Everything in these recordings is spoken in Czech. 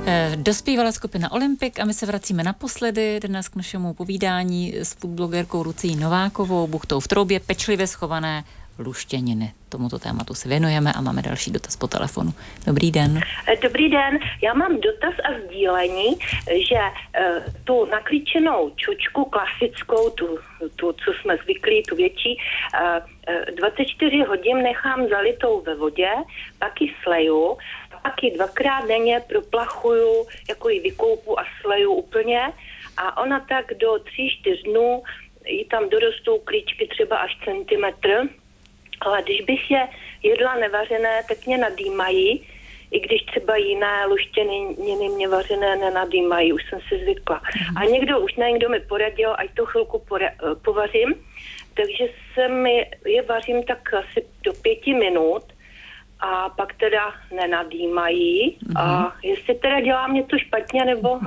Dospívala skupina Olympik a my se vracíme naposledy dnes k našemu povídání s foodblogerkou Lucií Novákovou, buchtou v troubě, pečlivě schované luštěniny. Tomuto tématu se věnujeme a máme další dotaz po telefonu. Dobrý den. Dobrý den, já mám dotaz a sdílení, že tu naklíčenou čočku klasickou, tu, co jsme zvyklí, tu větší, 24 hodin nechám zalitou ve vodě, pak ji sleju, pak ji 2krát denně proplachuju, jako ji vykoupu a sleju úplně a ona tak do 3-4 dnů, jí tam dorostou klíčky třeba až centimetr, ale když bych je jedla nevařené, tak mě nadýmají, i když třeba jiné luštěniny mě vařené nenadýmají, už jsem si zvykla. A někdo mi poradil, ať to chvilku povařím, takže je vařím tak asi do 5 minut a pak teda nenadýmají. A jestli teda dělám něco špatně, nebo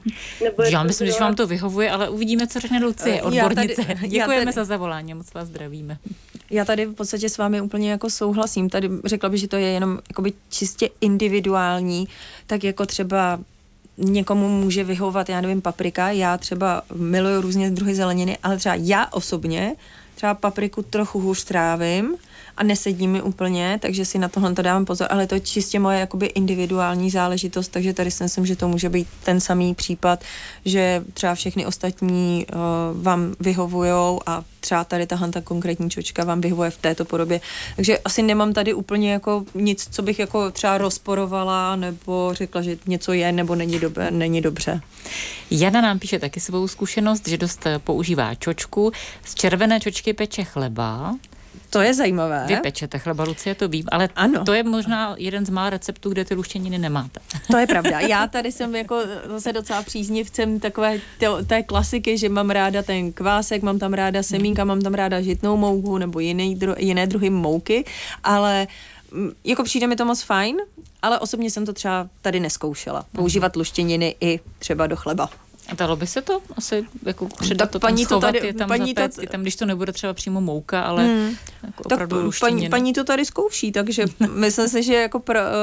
já myslím, že vám to vyhovuje, ale uvidíme, co řekne Lucie, odbornice. Děkujeme za zavolání, moc vás zdravíme. Já tady v podstatě s vámi úplně jako souhlasím. Tady řekla bych, že to je jenom jakoby čistě individuální, tak jako třeba někomu může vyhovovat, já nevím, paprika. Já třeba miluju různě druhy zeleniny, ale třeba já osobně třeba papriku trochu hůř trávím a nesedí mi úplně, takže si na tohle to dávám pozor, ale to je čistě moje jakoby individuální záležitost, takže tady si myslím, že to může být ten samý případ, že třeba všechny ostatní vám vyhovujou a třeba tady tahle ta konkrétní čočka vám vyhovuje v této podobě. Takže asi nemám tady úplně jako nic, co bych jako třeba rozporovala nebo řekla, že něco je nebo není dobře. Jana nám píše taky svou zkušenost, že dost používá čočku. Z červené čočky peče chleba. To je zajímavé. Vy pečete chleba, Lucie, to vím, ale ano. To je možná jeden z mála receptů, kde ty luštěniny nemáte. To je pravda. Já tady jsem jako zase docela příznivcem takové té klasiky, že mám ráda ten kvásek, mám tam ráda semínka, mám tam ráda žitnou mouku nebo jiné druhy mouky, ale jako přijde mi to moc fajn, ale osobně jsem to třeba tady neskoušela. Používat luštěniny i třeba do chleba. A dalo by se to asi jako předat to tam schovat, je tam zapéct, je tam, když to nebude třeba přímo mouka, ale jako opravdu luštěniny. Paní to tady zkouší, takže myslím si, že jako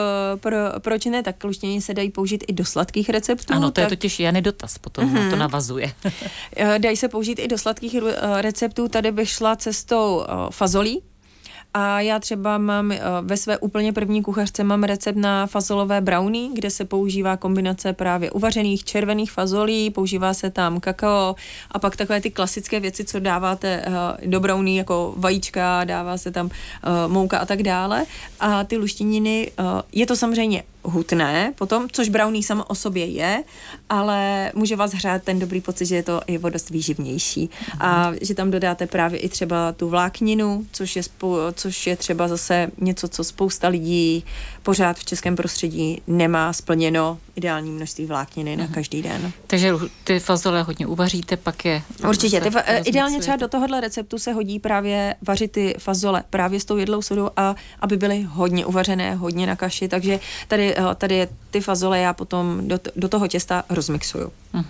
proč ne, tak luštěniny se dají použít i do sladkých receptů. Ano, to je totiž Jany dotaz, potom to navazuje. Dají se použít i do sladkých receptů, tady bych šla cestou fazolí. A já třeba mám ve své úplně první kuchařce mám recept na fazolové brownie, kde se používá kombinace právě uvařených červených fazolí, používá se tam kakao a pak takové ty klasické věci, co dáváte do brownie jako vajíčka, dává se tam mouka a tak dále. A ty luštěniny, je to samozřejmě hutné potom, což brownie samo o sobě je, ale může vás hřát ten dobrý pocit, že je to i dost výživnější. A že tam dodáte právě i třeba tu vlákninu, což je třeba zase něco, co spousta lidí pořád v českém prostředí nemá splněno, ideální množství vlákniny na každý den. Takže ty fazole hodně uvaříte, pak je... Určitě. Ideálně třeba do tohohle receptu se hodí právě vařit ty fazole právě s tou jedlou sodou a aby byly hodně uvařené, hodně na kaši, takže tady ty fazole já potom do toho těsta rozmixuju.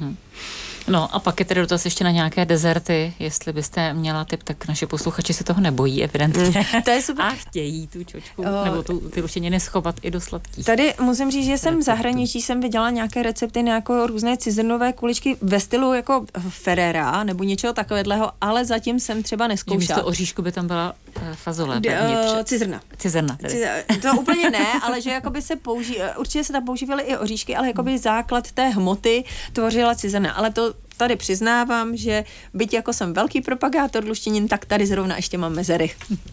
No a pak je tedy dotaz ještě na nějaké dezerty, jestli byste měla tip, tak naši posluchači se toho nebojí evidentně. To je super. A chtějí tu čočku, nebo ty luštěniny schovat i do sladkých. Tady musím říct, že jsem v zahraničí jsem viděla nějaké recepty na jako různé cizrnové kuličky ve stylu jako Ferrera nebo něčeho takového, ale zatím jsem třeba neskoušela. Místo oříšku by tam byla fazole. Cizrna. To úplně ne, ale že jakoby se určitě se tam používaly i oříšky, ale jakoby základ té hmoty tvořila cizrna, ale to tady přiznávám, že byť jako jsem velký propagátor luštěnin, tak tady zrovna ještě mám mezery.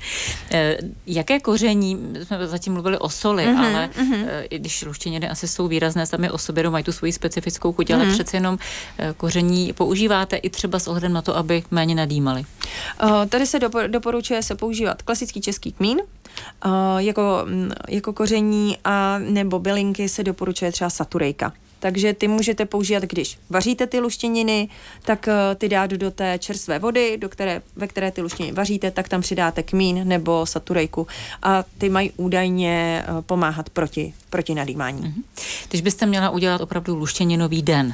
Jaké koření, jsme zatím mluvili o soli, ale i když luštěniny asi jsou výrazné sami o sobě, mají tu svoji specifickou chuť, ale přece jenom koření používáte i třeba s ohledem na to, aby méně nadýmali. Tady se doporučuje se používat klasický český kmín, jako koření a nebo bylinky se doporučuje třeba saturejka. Takže ty můžete používat, když vaříte ty luštěniny, tak ty dát do té čerstvé vody, ve které ty luštěniny vaříte, tak tam přidáte kmín nebo saturejku a ty mají údajně pomáhat proti nadýmání. Když byste měla udělat opravdu luštěninový den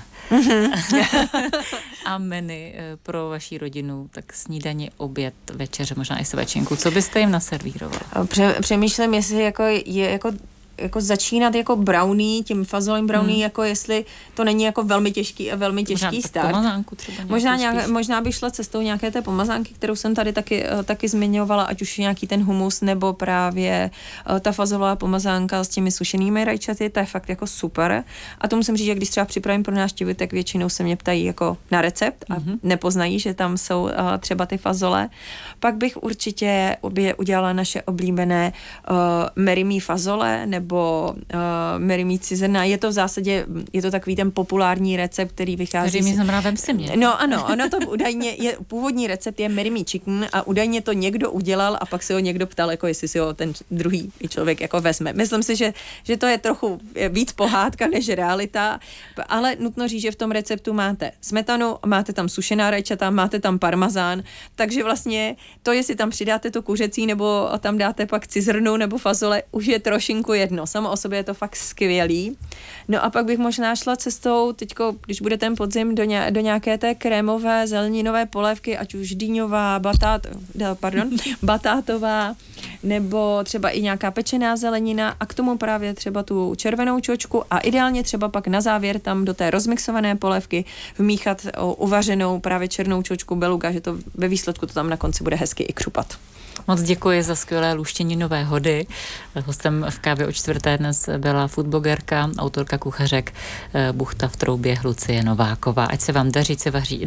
a menu pro vaši rodinu, tak snídani, oběd, večeře, možná i svačinku, co byste jim naservírovala? Přemýšlím, jestli je jako začínat jako brownie, tím fazolím brownie, jako jestli to není jako velmi těžký start. Možná bych šla cestou nějaké té pomazánky, kterou jsem tady taky zmiňovala, ať už nějaký ten humus, nebo právě ta fazolová pomazánka s těmi sušenými rajčaty, ta je fakt jako super. A to musím říct, že když třeba připravím pro návštěvy, tak většinou se mě ptají jako na recept a nepoznají, že tam jsou třeba ty fazole. Pak bych určitě udělala naše oblíbené merimi fazole nebo merimi cizrna. Je to v zásadě, je to takový ten populární recept, který vychází. Který mi znamená vem si mě. No ano, ono to údajně je, původní recept je merimi chicken a údajně to někdo udělal a pak se ho někdo ptal, jako jestli si ho ten druhý člověk jako vezme. Myslím si, že to je trochu víc pohádka než realita, ale nutno říct, že v tom receptu máte smetanu, máte tam sušená rajčata, máte tam parmazán, takže vlastně to, jestli tam přidáte tu kuřecí nebo tam dáte pak cizrnu nebo fazole, už je trošinku jedno. Samo o sobě je to fakt skvělý. No a pak bych možná šla cestou, teďko, když bude ten podzim, do nějaké té krémové zeleninové polévky, ať už dýňová, batátová, nebo třeba i nějaká pečená zelenina a k tomu právě třeba tu červenou čočku a ideálně třeba pak na závěr tam do té rozmixované polévky vmíchat uvařenou právě černou čočku beluga, že to ve výsledku to tam na konci bude hezky i křupat. Moc děkuji za skvělé luštěninové hody. Hostem v Kávě o čtvrté dnes byla foodblogerka, autorka kuchařek Buchta v Troubě Lucie Nováková. Ať se vám daří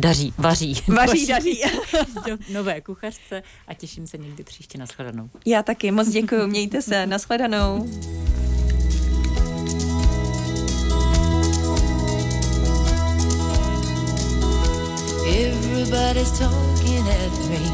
nové kuchařce a těším se někdy příště. Nashledanou. Já taky, moc děkuji, mějte se, nashledanou. Everybody's talking at me.